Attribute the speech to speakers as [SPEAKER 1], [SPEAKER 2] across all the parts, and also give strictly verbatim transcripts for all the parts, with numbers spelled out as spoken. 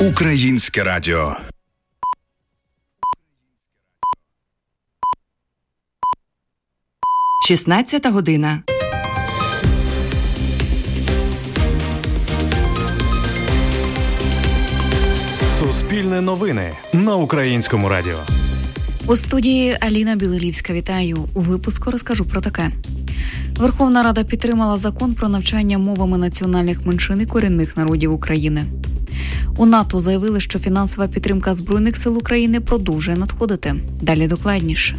[SPEAKER 1] Українське радіо.
[SPEAKER 2] шістнадцята година.
[SPEAKER 3] Суспільне новини на Українському радіо.
[SPEAKER 4] У студії Аліна Білилівська. Вітаю. У випуску розкажу про таке. Верховна Рада підтримала закон про навчання мовами національних меншин і корінних народів України. У НАТО заявили, що фінансова підтримка Збройних сил України продовжує надходити. Далі докладніше.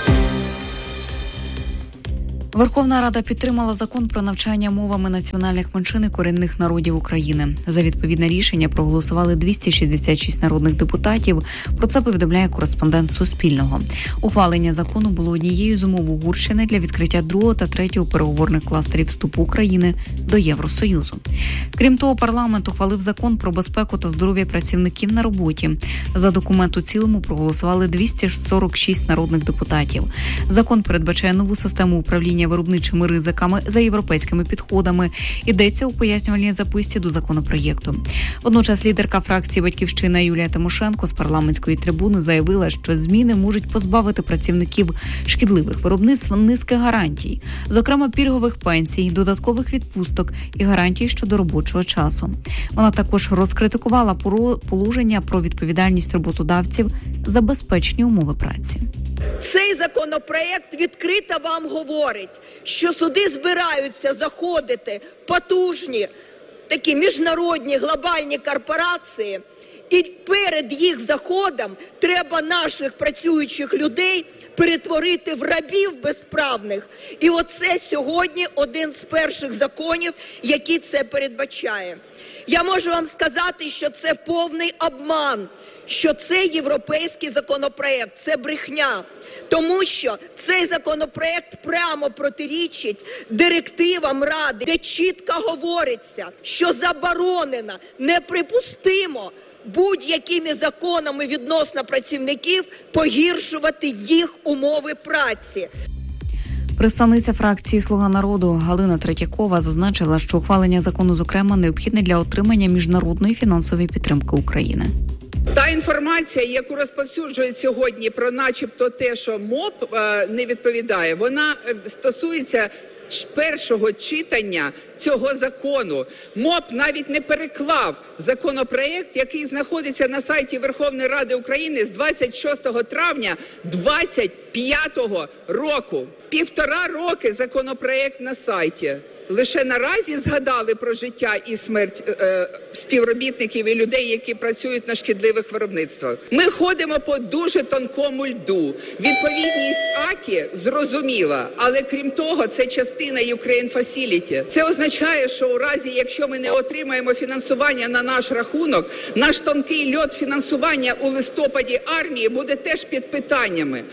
[SPEAKER 4] Верховна Рада підтримала закон про навчання мовами національних меншин і корінних народів України. За відповідне рішення проголосували двісті шістдесят шість народних депутатів. Про це повідомляє кореспондент Суспільного. Ухвалення закону було однією з умов Угорщини для відкриття другого та третього переговорних кластерів вступу України до Євросоюзу. Крім того, парламент ухвалив закон про безпеку та здоров'я працівників на роботі. За документ у цілому проголосували двісті сорок шість народних депутатів. Закон передбачає нову систему управління виробничими ризиками за європейськими підходами. Йдеться у пояснювальній записці до законопроєкту. Водночас лідерка фракції «Батьківщина» Юлія Тимошенко з парламентської трибуни заявила, що зміни можуть позбавити працівників шкідливих виробництв низки гарантій, зокрема пільгових пенсій, додаткових відпусток і гарантій щодо робочого часу. Вона також розкритикувала положення про відповідальність роботодавців за безпечні умови праці.
[SPEAKER 5] Цей законопроект відкрито вам говорить, що сюди збираються заходити потужні такі міжнародні глобальні корпорації, і перед їх заходом треба наших працюючих людей перетворити в рабів безправних. І оце сьогодні один з перших законів, який це передбачає. Я можу вам сказати, що це повний обман, що це європейський законопроект, це брехня. Тому що цей законопроект прямо протирічить директивам Ради, де чітко говориться, що заборонено, неприпустимо будь-якими законами відносно працівників погіршувати їх умови праці.
[SPEAKER 4] Представниця фракції «Слуга народу» Галина Третьякова зазначила, що ухвалення закону, зокрема, необхідне для отримання міжнародної фінансової підтримки України.
[SPEAKER 6] Та інформація, яку розповсюджують сьогодні про начебто те, що МОП е, не відповідає, вона стосується першого читання цього закону. МОП навіть не переклав законопроект, який знаходиться на сайті Верховної Ради України з двадцять шостого травня двадцять п'ятого року. Півтора роки законопроект на сайті. Лише наразі згадали про життя і смерть е, співробітників і людей, які працюють на шкідливих виробництвах. Ми ходимо по дуже тонкому льду. Відповідність АКІ зрозуміла, але крім того, це частина Ukraine Facility. Це означає, що у разі, якщо ми не отримаємо фінансування на наш рахунок, наш тонкий льод фінансування у листопаді армії буде теж під питаннями.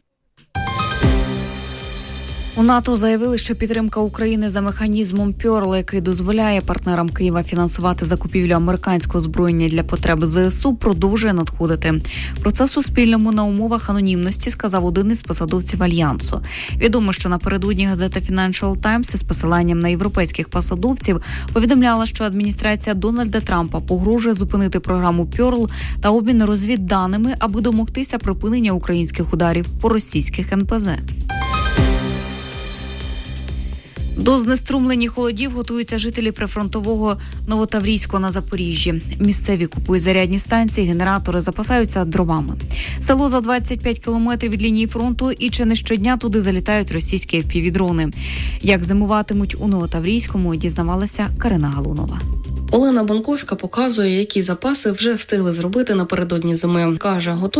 [SPEAKER 4] У НАТО заявили, що підтримка України за механізмом Пьорл, який дозволяє партнерам Києва фінансувати закупівлю американського озброєння для потреб ЗСУ, продовжує надходити. Про це Суспільному на умовах анонімності сказав один із посадовців Альянсу. Відомо, що напередодні газета Financial Times із посиланням на європейських посадовців повідомляла, що адміністрація Дональда Трампа погрожує зупинити програму Пьорл та обмін розвідданими, аби домогтися припинення українських ударів по російських ен пе зе. До знеструмлені холодів готуються жителі прифронтового Новотаврійського на Запоріжжі. Місцеві купують зарядні станції, генератори, запасаються дровами. Село за двадцять п'ять кілометрів від лінії фронту, і чи не щодня туди залітають російські еф пі ві-дрони. Як зимуватимуть у Новотаврійському, дізнавалася Карина Галунова.
[SPEAKER 7] Олена Бонковська показує, які запаси вже встигли зробити напередодні зими. Каже, готові